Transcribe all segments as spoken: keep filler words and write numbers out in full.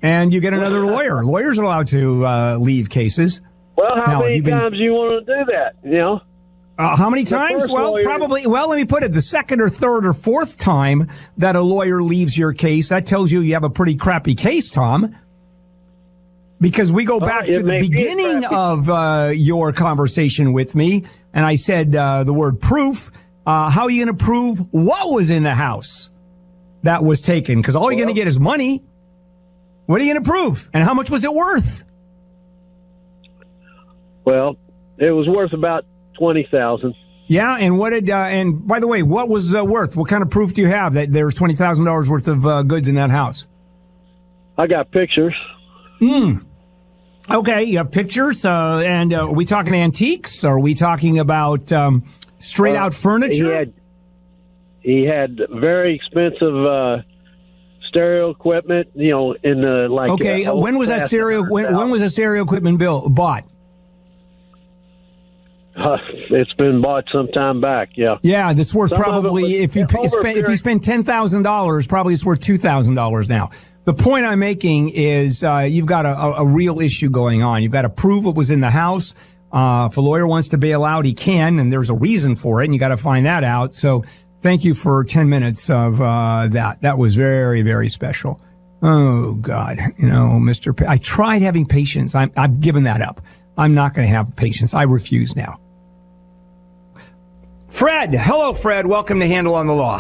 and you get another lawyer. Lawyers are allowed to uh, leave cases. Well, how now, many been, times do you want to do that? You know, uh, how many times? Well, lawyer, probably. Well, let me put it: the second or third or fourth time that a lawyer leaves your case, that tells you you have a pretty crappy case, Tom. Because we go back oh, to the beginning be of uh, your conversation with me, and I said uh, the word proof. Uh, how are you going to prove what was in the house that was taken? Because all well, you're going to get is money. What are you going to prove? And how much was it worth? Well, it was worth about twenty thousand dollars. Yeah, and what did? Uh, and by the way, what was uh, worth? What kind of proof do you have that there's twenty thousand dollars worth of uh, goods in that house? I got pictures. Hmm. Okay, you have pictures, uh, and uh, are we talking antiques? Or are we talking about um, straight out uh, furniture? He had, he had very expensive uh, stereo equipment, you know, in the like. Okay, uh, when was that stereo? When, when was the stereo equipment bill bought? Uh, it's been bought some time back. Yeah. Yeah, that's worth some probably was, if you pay, spend, if you spend ten thousand dollars, probably it's worth two thousand dollars now. The point I'm making is uh, you've got a, a real issue going on. You've got to prove what was in the house. Uh, if a lawyer wants to bail out, he can, and there's a reason for it, and you got to find that out. So thank you for ten minutes of uh, that. That was very, very special. Oh, God. You know, Mister Pa- I tried having patience. I'm, I've given that up. I'm not going to have patience. I refuse now. Fred. Hello, Fred. Welcome to Handle on the Law.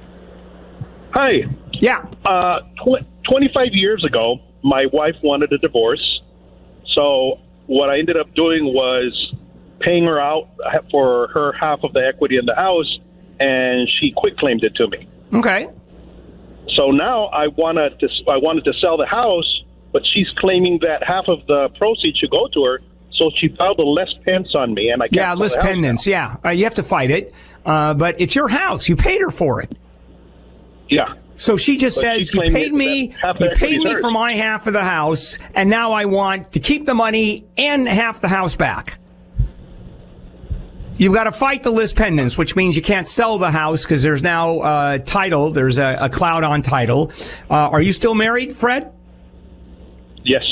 Hi. Yeah. Uh, tw- twenty-five years ago, my wife wanted a divorce. So what I ended up doing was paying her out for her half of the equity in the house, and she quitclaimed it to me. Okay. So now I wanted to, I wanted to sell the house, but she's claiming that half of the proceeds should go to her. So she filed a lis pendens on me, and I can't yeah, lis pendens. Yeah, uh, you have to fight it, uh, but it's your house. You paid her for it. Yeah. So she just but says, you paid me, you paid me for my half of the house, and now I want to keep the money and half the house back. You've got to fight the lis pendens, which means you can't sell the house because there's now uh, title. There's a, a cloud on title. Uh, are you still married, Fred? Yes.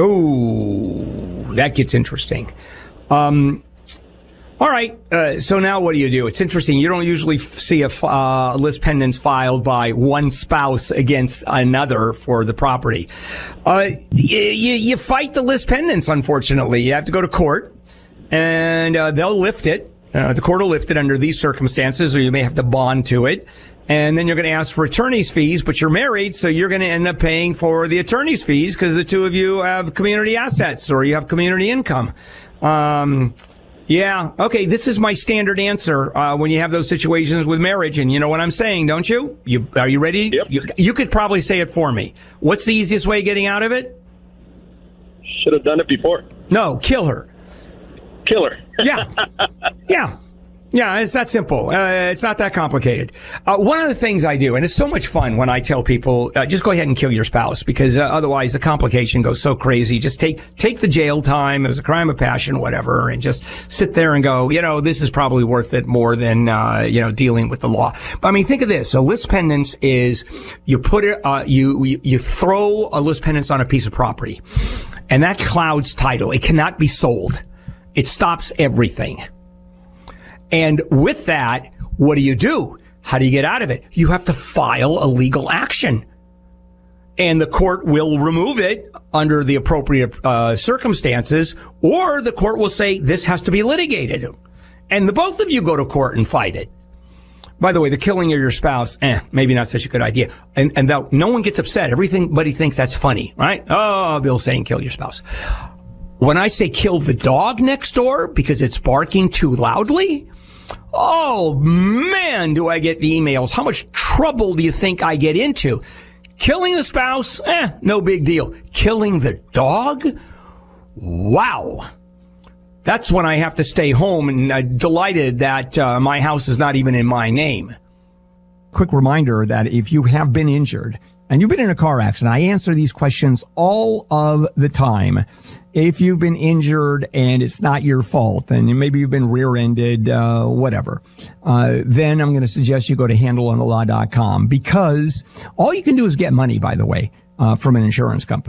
Oh, that gets interesting. Um, all right. Uh, so now what do you do? It's interesting. You don't usually f- see a uh, lis pendens filed by one spouse against another for the property. Uh, you, you, you fight the lis pendens, unfortunately. You have to go to court, and uh, they'll lift it. Uh, the court will lift it under these circumstances, or you may have to bond to it. And then you're going to ask for attorney's fees, but you're married, so you're going to end up paying for the attorney's fees because the two of you have community assets or you have community income. Um, yeah, okay, this is my standard answer uh, when you have those situations with marriage, and you know what I'm saying, don't you? You are you ready? Yep. You, you could probably say it for me. What's the easiest way of getting out of it? Should have done it before. No, kill her. Kill her. Yeah. Yeah. Yeah, it's that simple. Uh, it's not that complicated. Uh, one of the things I do, and it's so much fun when I tell people, uh, just go ahead and kill your spouse, because uh, otherwise the complication goes so crazy. Just take take the jail time. It was a crime of passion, whatever, and just sit there and go, you know, this is probably worth it more than, uh, you know, dealing with the law. But I mean, think of this. A lis pendens is you put it, uh, you, you, you throw a lis pendens on a piece of property, and that clouds title. It cannot be sold. It stops everything. And with that, what do you do? How do you get out of it? You have to file a legal action. And the court will remove it under the appropriate uh, circumstances, or the court will say this has to be litigated. And the both of you go to court and fight it. By the way, the killing of your spouse, eh, maybe not such a good idea. And, and that, no one gets upset. Everybody thinks that's funny, right? Oh, Bill's saying kill your spouse. When I say kill the dog next door because it's barking too loudly, oh, man, do I get the emails. How much trouble do you think I get into? Killing the spouse, eh, no big deal. Killing the dog? Wow. That's when I have to stay home, and I'm delighted that uh, my house is not even in my name. Quick reminder that if you have been injured and you've been in a car accident, I answer these questions all of the time. If you've been injured and it's not your fault, and maybe you've been rear-ended, uh, whatever, uh, then I'm going to suggest you go to handle on the law dot com, because all you can do is get money, by the way, uh, from an insurance company.